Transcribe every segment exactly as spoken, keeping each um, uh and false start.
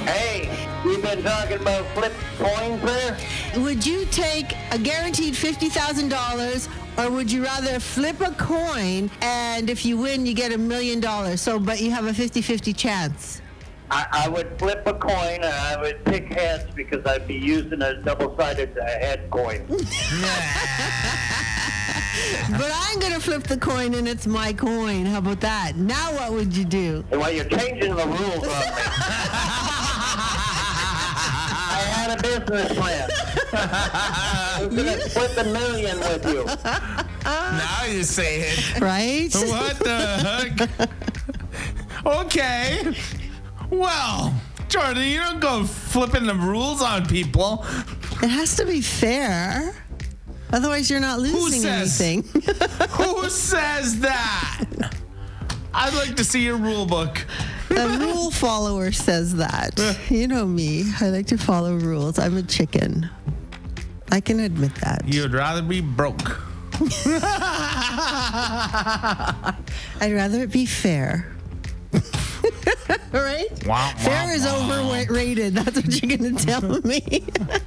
Hey, we've been talking about flip coins there. Would you take a guaranteed fifty thousand dollars, or would you rather flip a coin and if you win, you get a million dollars? So, but you have a fifty-fifty chance. I, I would flip a coin and I would pick heads because I'd be using a double-sided uh, head coin. But I'm going to flip the coin and it's my coin. How about that? Now what would you do? Well, you're changing the rules on me. I had a business plan. I was going to split the million with you. Now you say it. Right? What the heck? Okay. Well, Jordan, you don't go flipping the rules on people. It has to be fair. Otherwise, you're not losing says- anything. Who says that? I'd like to see your rule book. A rule follower says that. You know me. I like to follow rules. I'm a chicken. I can admit that. You'd rather be broke. I'd rather it be fair. Right? Wow, Fair wow, is wow. overrated. That's what you're going to tell me.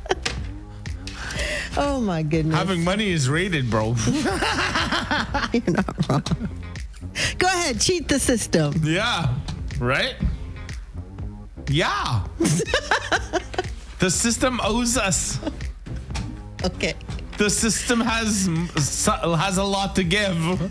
Oh, my goodness. Having money is rated, bro. You're not wrong. Go ahead. Cheat the system. Yeah. Right? Yeah. The system owes us. Okay. The system has has a lot to give.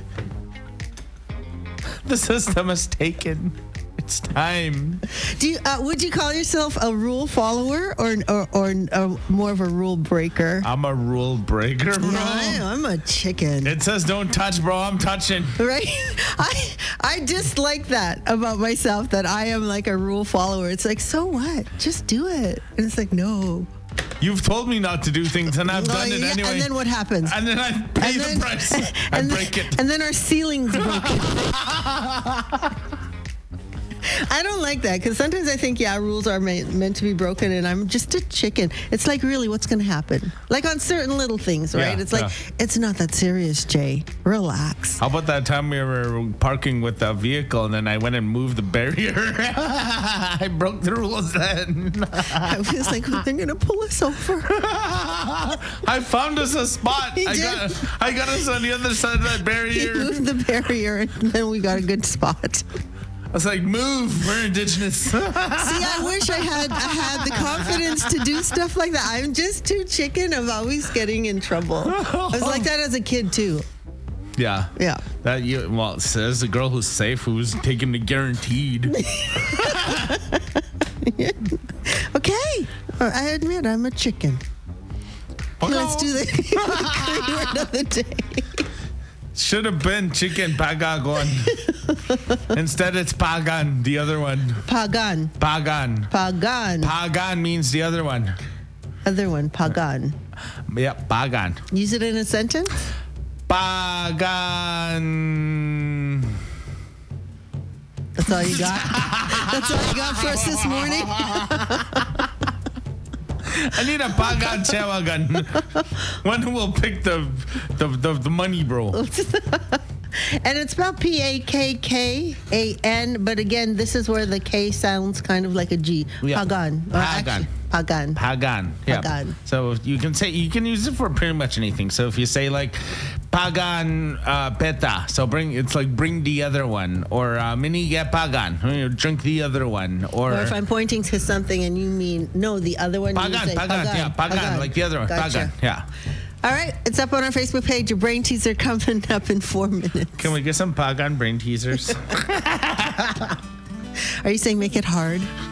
The system has taken its time. Do you, uh, would you call yourself a rule follower or or, or, or more of a rule breaker? I'm a rule breaker, bro. No, I, I'm a chicken. It says don't touch, bro. I'm touching. Right? I I dislike that about myself, that I am like a rule follower. It's like, so what? Just do it. And it's like, no. You've told me not to do things, and I've Oh, done it yeah, anyway. And then what happens? And then I pay And the then- price. I and then- break it. And then our ceiling's broken. I don't like that, because sometimes I think, yeah, rules are ma- meant to be broken, and I'm just a chicken. It's like, really, what's going to happen? Like on certain little things, right? Yeah, it's like, yeah. it's not that serious, Jay. Relax. How about that time we were parking with the vehicle, and then I went and moved the barrier? I broke the rules then. I was like, oh, they're going to pull us over. I found us a spot. You I did. got, I got us on the other side of that He barrier. moved the barrier, and then we got a good spot. I was like, move. We're indigenous. See, I wish I had I had the confidence to do stuff like that. I'm just too chicken of always getting in trouble. I was like that as a kid too. Yeah. Yeah. That you well, it says the girl who's safe, who's taking the guaranteed. Okay. I admit I'm a chicken. Let's do the word of the day. Should have been chicken pagagon. Instead, it's pagan, the other one. Pagan. Pagan. Pagan. Pagan means the other one. Other one, pagan. Yep, pagan. Use it in a sentence? Pagan. That's all you got? That's all you got for us this morning? I need a pagan chawagan. One who will pick the the, the, the money, bro. And it's spelled P A K K A N, but again, this is where the K sounds kind of like a G. Yeah. Pagan. Or Pagan. actually, Pagan. Pagan. Yeah. Pagan. So you can say you can use it for pretty much anything. So if you say like pagan uh, peta, so bring it's like bring the other one, or uh, mini yeah pagan, you know, drink the other one, or, Or if I'm pointing to something and you mean, no, the other one. you pagan, say pagan, yeah, pagan, like the other one, Gotcha. pagan, yeah. All right, it's up on our Facebook page. Your brain teaser coming up in four minutes. Can we get some pagan brain teasers? Are you saying make it hard?